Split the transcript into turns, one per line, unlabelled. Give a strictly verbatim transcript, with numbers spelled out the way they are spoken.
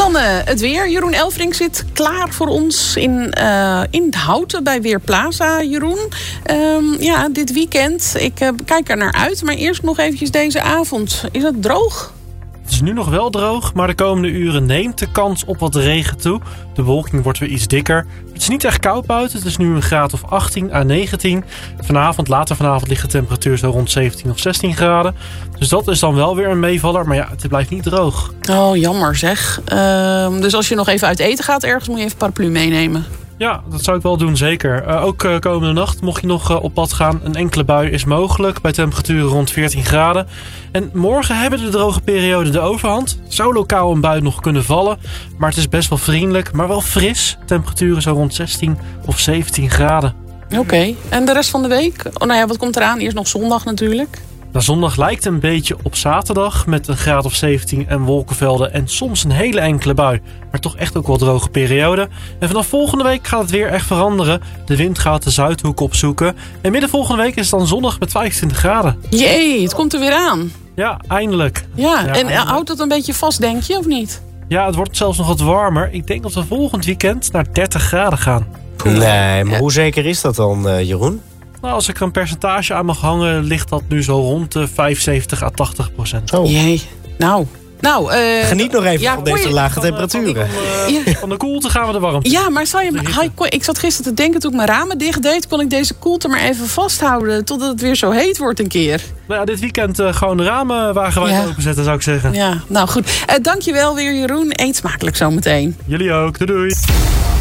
Dan uh, het weer. Jeroen Elfrink zit klaar voor ons in, uh, in Houten bij Weerplaza. Jeroen, um, ja, dit weekend, ik uh, kijk er naar uit. Maar eerst nog eventjes deze avond. Is het droog?
Het is nu nog wel droog, maar de komende uren neemt de kans op wat regen toe. De bewolking wordt weer iets dikker. Het is niet echt koud buiten. Het is nu een graad of achttien à negentien. Vanavond, later vanavond ligt de temperatuur zo rond zeventien of zestien graden. Dus dat is dan wel weer een meevaller. Maar ja, het blijft niet droog.
Oh, jammer zeg. Uh, dus als je nog even uit eten gaat ergens, moet je even paraplu meenemen.
Ja, dat zou ik wel doen, zeker. Uh, ook uh, komende nacht, mocht je nog uh, op pad gaan, een enkele bui is mogelijk bij temperaturen rond veertien graden. En morgen hebben de droge perioden de overhand. Zou lokaal een bui nog kunnen vallen, maar het is best wel vriendelijk, maar wel fris. Temperaturen zo rond zestien of zeventien graden.
Oké, okay. En de rest van de week? Oh, nou ja, wat komt eraan? Eerst nog zondag natuurlijk.
Nou, zondag lijkt een beetje op zaterdag met een graad of zeventien en wolkenvelden en soms een hele enkele bui. Maar toch echt ook wel droge periode. En vanaf volgende week gaat het weer echt veranderen. De wind gaat de zuidhoek opzoeken. En midden volgende week is het dan zondag met vijfentwintig graden.
Jee, het komt er weer aan.
Ja, eindelijk.
Ja, ja en
eindelijk.
Houdt dat een beetje vast, denk je, of niet?
Ja, het wordt zelfs nog wat warmer. Ik denk dat we volgend weekend naar dertig graden gaan.
Nee, maar hoe zeker is dat dan, uh, Jeroen?
Nou, als ik er een percentage aan mag hangen, ligt dat nu zo rond de vijfenzeventig à tachtig procent.
Oh.
Jee, nou... Nou, uh,
Geniet nog even
ja,
van deze
je,
lage
van,
temperaturen.
Van, uh, ja. Van de koelte gaan we de warmte.
Ja, maar zou je, ik zat gisteren te denken toen ik mijn ramen dicht deed, kon ik deze koelte maar even vasthouden totdat het weer zo heet wordt een keer.
Nou ja, dit weekend uh, gewoon de ramen wagenwijd ja. openzetten, zou ik zeggen.
Ja, nou goed. Uh, dankjewel weer, Jeroen. Eet smakelijk zometeen.
Jullie ook. Doei doei.